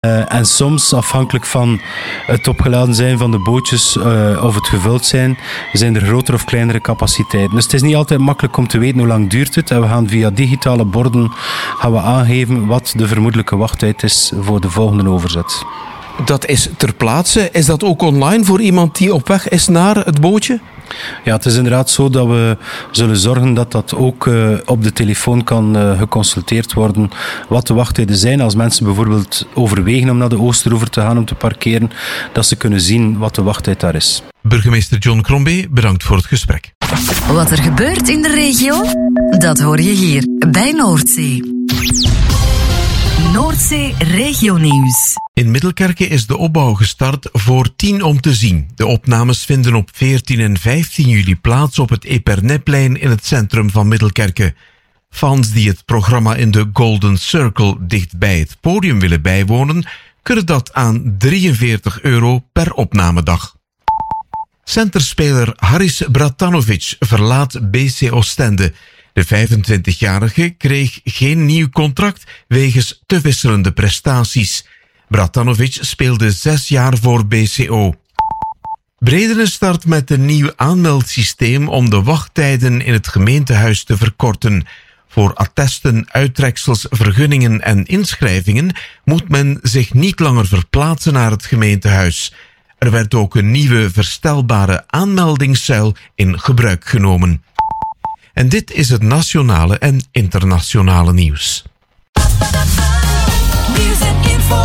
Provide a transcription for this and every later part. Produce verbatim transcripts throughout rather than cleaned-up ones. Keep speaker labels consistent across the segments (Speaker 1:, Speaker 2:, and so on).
Speaker 1: Uh, en soms, afhankelijk van het opgeladen zijn van de bootjes uh, of het gevuld zijn, zijn er grotere of kleinere capaciteiten. Dus het is niet altijd makkelijk om te weten hoe lang duurt het. En we gaan via digitale borden gaan we aangeven wat de vermoedelijke wachttijd is voor de volgende overzet.
Speaker 2: Dat is ter plaatse. Is dat ook online voor iemand die op weg is naar het bootje?
Speaker 1: Ja, het is inderdaad zo dat we zullen zorgen dat dat ook uh, op de telefoon kan uh, geconsulteerd worden wat de wachttijden zijn. Als mensen bijvoorbeeld overwegen om naar de Oosteroever te gaan om te parkeren, dat ze kunnen zien wat de wachttijd daar is.
Speaker 3: Burgemeester John Crombie, bedankt voor het gesprek.
Speaker 4: Wat er gebeurt in de regio, dat hoor je hier bij Noordzee. Noordzee Regionieuws.
Speaker 3: In Middelkerke is de opbouw gestart voor tien om te zien. De opnames vinden op veertien en vijftien juli plaats op het Epernetplein in het centrum van Middelkerke. Fans die het programma in de Golden Circle dicht bij het podium willen bijwonen, kunnen dat aan drieënveertig euro per opnamedag. Centerspeler Haris Bratanovic verlaat B C Oostende. De vijfentwintigjarige kreeg geen nieuw contract wegens te wisselende prestaties. Bratanovic speelde zes jaar voor B C O. Bredene start met een nieuw aanmeldsysteem om de wachttijden in het gemeentehuis te verkorten. Voor attesten, uittreksels, vergunningen en inschrijvingen moet men zich niet langer verplaatsen naar het gemeentehuis. Er werd ook een nieuwe verstelbare aanmeldingszuil in gebruik genomen. En dit is het nationale en internationale nieuws.
Speaker 5: Nieuws en info.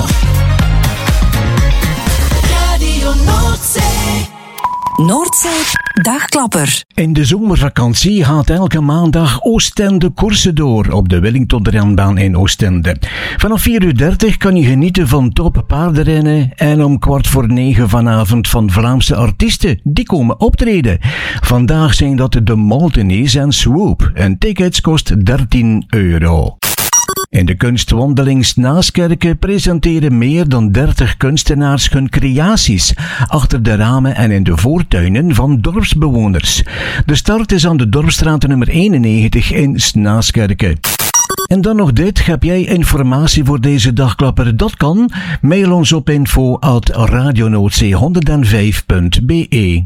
Speaker 5: Radio Noordzee.
Speaker 4: Noordzee Dagklapper.
Speaker 6: In de zomervakantie gaat elke maandag Oostende koersen door op de Wellington-renbaan in Oostende. Vanaf vier uur dertig kan je genieten van top paardenrennen en om kwart voor negen vanavond van Vlaamse artiesten die komen optreden. Vandaag zijn dat de Maltenees en Swoop en tickets kost dertien euro. In de kunstwandeling Snaaskerke presenteren meer dan dertig kunstenaars hun creaties achter de ramen en in de voortuinen van dorpsbewoners. De start is aan de Dorpsstraat nummer eenennegentig in Snaaskerke. En dan nog dit, heb jij informatie voor deze dagklapper? Dat kan. Mail ons op info at radionoordzee honderdvijf punt b e.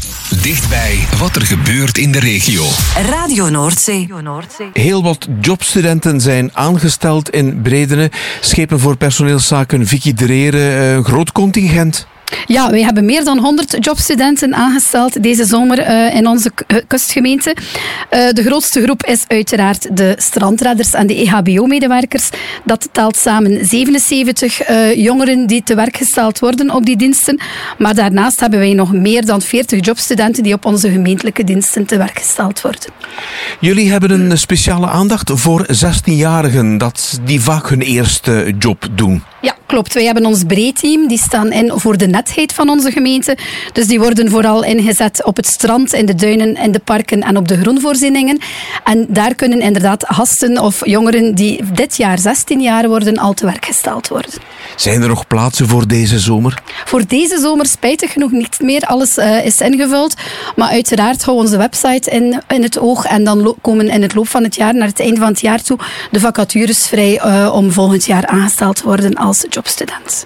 Speaker 7: Dichtbij wat er gebeurt in de regio.
Speaker 4: Radio Noordzee.
Speaker 2: Heel wat jobstudenten zijn aangesteld in Bredene. Schepen voor personeelszaken Vicky Dreren, een groot contingent.
Speaker 8: Ja, wij hebben meer dan honderd jobstudenten aangesteld deze zomer uh, in onze k- kustgemeente. Uh, de grootste groep is uiteraard de strandredders en de E H B O-medewerkers. Dat telt samen zevenenzeventig uh, jongeren die te werk gesteld worden op die diensten. Maar daarnaast hebben wij nog meer dan veertig jobstudenten die op onze gemeentelijke diensten te werk gesteld worden.
Speaker 2: Jullie hebben een speciale aandacht voor zestienjarigen, dat die vaak hun eerste job doen.
Speaker 8: Ja, klopt. Wij hebben ons breedteam. Die staan in voor de netheid van onze gemeente. Dus die worden vooral ingezet op het strand, in de duinen, in de parken en op de groenvoorzieningen. En daar kunnen inderdaad gasten of jongeren die dit jaar zestien jaar worden al te werk gesteld worden.
Speaker 2: Zijn er nog plaatsen voor deze zomer?
Speaker 8: Voor deze zomer spijtig genoeg niet meer. Alles uh, is ingevuld. Maar uiteraard hou onze website in, in het oog. En dan lo- komen in het loop van het jaar, naar het einde van het jaar toe, de vacatures vrij uh, om volgend jaar aangesteld te worden als jobstudent.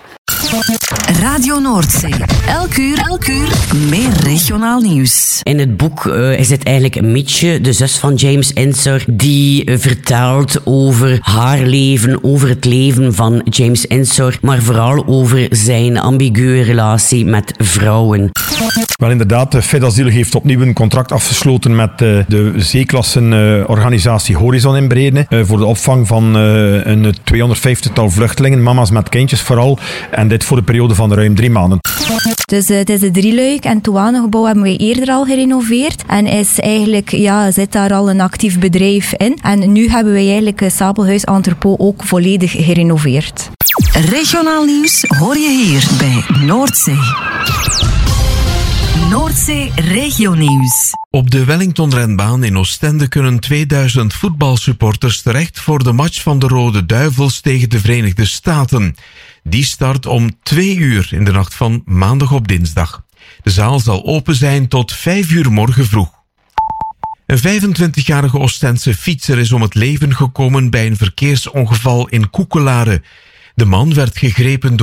Speaker 4: Radio Noordzee. Elk uur, elk uur meer regionaal nieuws.
Speaker 9: In het boek uh, is het eigenlijk Mitje, de zus van James Ensor, die uh, vertelt over haar leven, over het leven van James Ensor, maar vooral over zijn ambiguë relatie met vrouwen.
Speaker 10: Wel inderdaad, Fedazil heeft opnieuw een contract afgesloten met uh, de zeeklassenorganisatie Horizon in Bredene uh, voor de opvang van uh, een tweehonderdvijftigtal vluchtelingen, mama's met kindjes vooral, en dit voor de periode van ruim drie maanden.
Speaker 11: Dus uh, het is een drieluik en het douanegebouw hebben wij eerder al gerenoveerd en is eigenlijk, ja, zit daar al een actief bedrijf in. En nu hebben wij eigenlijk uh, Sabelhuis Entrepot ook volledig gerenoveerd.
Speaker 4: Regionaal nieuws hoor je hier bij Noordzee. Noordzee Regionieuws.
Speaker 3: Op de Wellington-renbaan in Oostende kunnen tweeduizend voetbalsupporters terecht voor de match van de Rode Duivels tegen de Verenigde Staten. Die start om twee uur in de nacht van maandag op dinsdag. De zaal zal open zijn tot vijf uur morgen vroeg. Een vijfentwintigjarige Oostense fietser is om het leven gekomen bij een verkeersongeval in Koekelare. De man werd gegrepen door